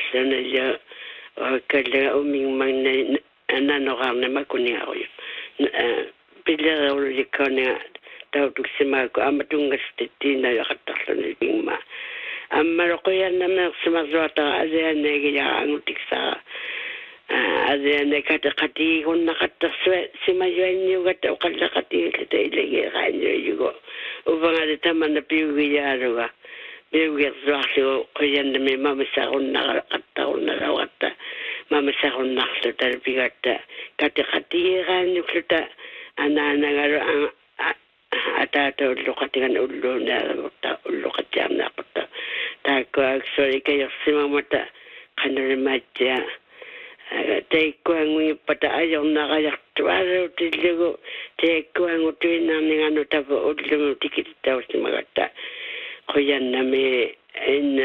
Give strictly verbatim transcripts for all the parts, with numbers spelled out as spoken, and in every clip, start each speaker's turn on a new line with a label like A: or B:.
A: sana ya kala uming mang na nanogarne makuniario pila o le kone tau tuksima ko amatunga stetina ya katarne bingma amma ko ya na mer sima zota azia negi ya ngutiksa azia ne kata kati honna kata sima yoenni gata kala kati kete ile ganyo yugo ubanga de tamana piugi ya ruga piugi zwaxo ko yende me mama sa honna kata honna rawata mama sa honna kata bigata kata kati ganyo kata ana ana ngaro ata to lokatigan ullo na ta lokatian na pata ta ko sorry ke yosima mata kanore matya te ko ngi pata ayon na ga twaro tilego te ko ngotu na ninga no ta ullo tikita usima gata ko yanna me en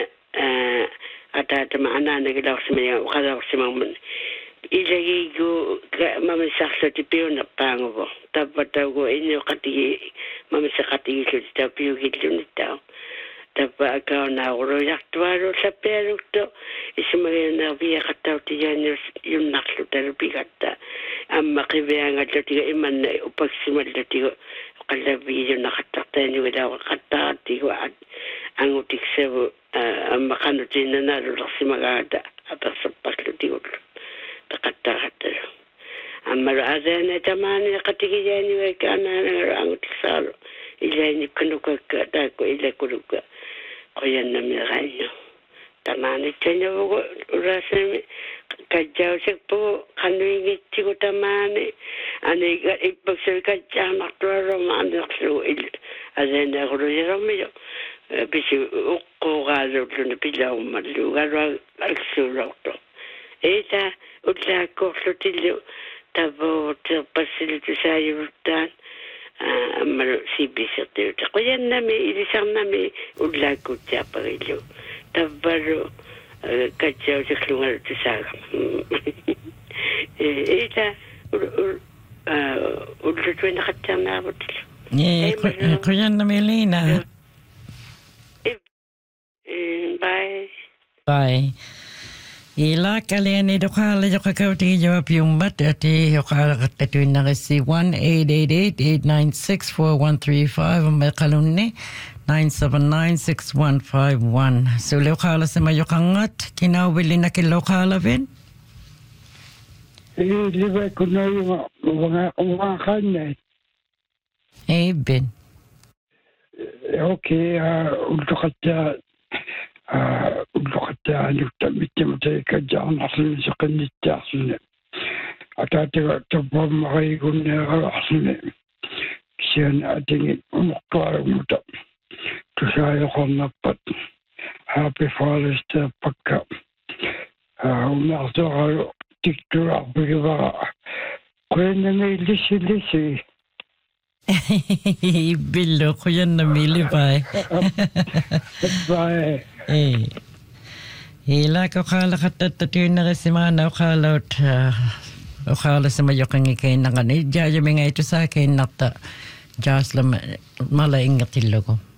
A: ata ta mana na ga usima ga usima mun ilagi go mama saksa ti pio na pango tapata go inyo kati mama sakati ki ta pio ki lunita tapa ka na ro yaktwaro sa pero to isma na via kata ti yan yun naklo terapi kata amma kibeanga ti iman upaksima ti kala video na kata ni wala kata ti go ang utikse amma kanu ti na na ro simagada apa sapaklo ti takata amar azana tamani katigiyani wa kana ang tsalo ilani kunuka kada ko ile kuruka koyanna mirayo tamani tenya go rasemi kajau sekpo kanui tigo tamani ane ga ipakse kajja matro manaksu il azana go yeromiyo bisi ko galo tun pilau malu galo aksuroto eta utla korlotillo tabo te pasilito sayutan amar sibisete ko yanna me ilisarna me utla ko tapagilo tabaro kachao se klungar tsaga eta utla twena khatana botil
B: ye ko yanna me lina
A: bye
B: bye Ila kalian itu kalau jauh kau ti jawab yung bat ati kalau kata tu nasi one eight eight eight eight nine six four one three five kalau ni nine seven nine six one five one. So leo kalau sama yung kangat kina beli nak leo kalau ben?
C: Eh, lihat kuna yung mga mga kanay.
B: Eh ben.
C: Okay, untuk kata اللغة يتم تلك أصل سكن التحصيل أتاتي تبهم غيرون أصل كسيان أتني مقطار متى تشايق النبط هابي فارست بكا ونعطيها تكتور بغضاء كوين ميلسي لسي
B: Billo kuyan na mili pa eh.
C: Bye.
B: Eh. Ila ko kala katatatin na kasi mga naukalot. O kala sa mayo kang ikay na kanay. Diya yung mga ito sa akin nakta. Diyas lang malaingat ilo ko.